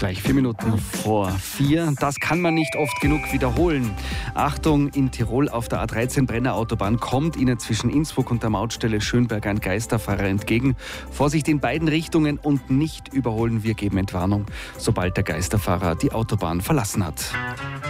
Gleich 4 Minuten vor 4. Das kann man nicht oft genug wiederholen. Achtung, in Tirol auf der A13 Brenner Autobahn kommt Ihnen zwischen Innsbruck und der Mautstelle Schönberg ein Geisterfahrer entgegen. Vorsicht in beiden Richtungen und nicht überholen. Wir geben Entwarnung, sobald der Geisterfahrer die Autobahn verlassen hat.